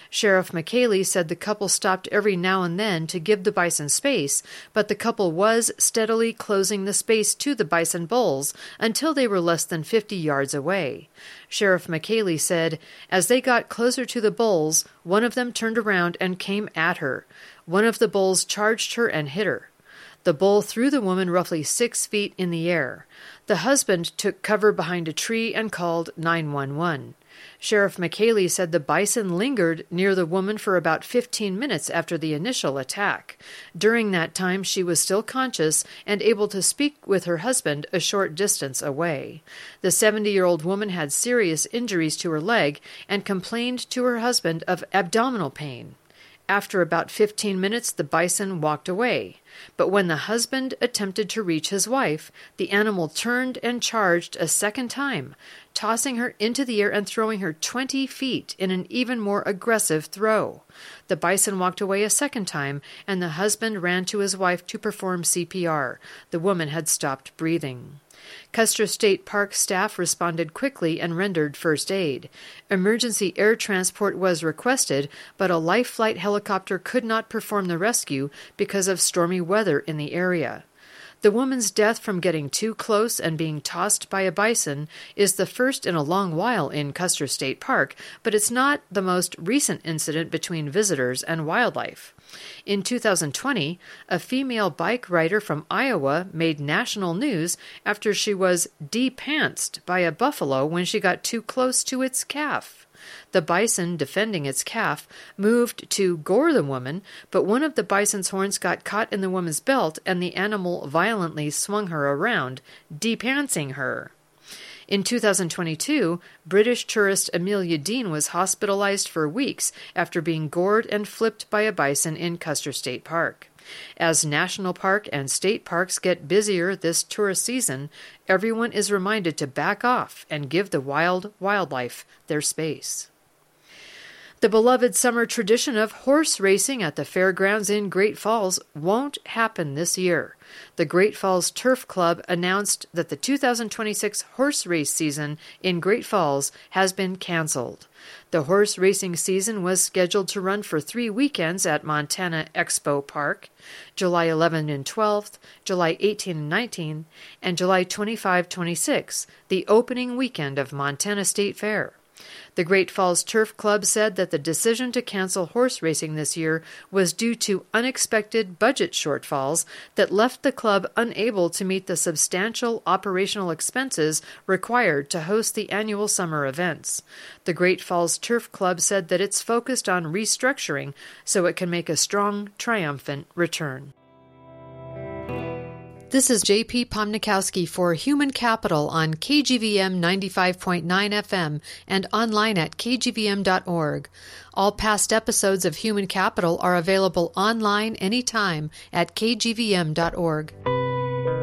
Sheriff McKaylee said the couple stopped every now and then to give the bison space, but the couple was steadily closing the space to the bison bulls until they were less than 50 yards away. Sheriff McKaylee said, as they got closer to the bulls, one of them turned around and came at her. One of the bulls charged her and hit her. The bull threw the woman roughly 6 feet in the air. The husband took cover behind a tree and called 911. Sheriff McKaylee said the bison lingered near the woman for about 15 minutes after the initial attack. During that time, she was still conscious and able to speak with her husband a short distance away. The 70-year-old woman had serious injuries to her leg and complained to her husband of abdominal pain. After about 15 minutes, the bison walked away. But when the husband attempted to reach his wife, the animal turned and charged a second time, tossing her into the air and throwing her 20 feet in an even more aggressive throw. The bison walked away a second time, and the husband ran to his wife to perform CPR. The woman had stopped breathing. Custer State Park staff responded quickly and rendered first aid. Emergency air transport was requested, but a life flight helicopter could not perform the rescue because of stormy weather in the area. The woman's death from getting too close and being tossed by a bison is the first in a long while in Custer State Park, but it's not the most recent incident between visitors and wildlife. In 2020, a female bike rider from Iowa made national news after she was de-pantsed by a buffalo when she got too close to its calf. The bison, defending its calf, moved to gore the woman, but one of the bison's horns got caught in the woman's belt and the animal violently swung her around, de-pantsing her. In 2022, British tourist Amelia Dean was hospitalized for weeks after being gored and flipped by a bison in Custer State Park. As national park and state parks get busier this tourist season, everyone is reminded to back off and give the wildlife their space. The beloved summer tradition of horse racing at the fairgrounds in Great Falls won't happen this year. The Great Falls Turf Club announced that the 2026 horse race season in Great Falls has been canceled. The horse racing season was scheduled to run for 3 weekends at Montana Expo Park, July 11 and 12th, July 18 and 19, and July 25-26, the opening weekend of Montana State Fair. The Great Falls Turf Club said that the decision to cancel horse racing this year was due to unexpected budget shortfalls that left the club unable to meet the substantial operational expenses required to host the annual summer events. The Great Falls Turf Club said that it's focused on restructuring so it can make a strong, triumphant return. This is J.P. Pomnikowski for Human Capital on KGVM 95.9 FM and online at kgvm.org. All past episodes of Human Capital are available online anytime at kgvm.org.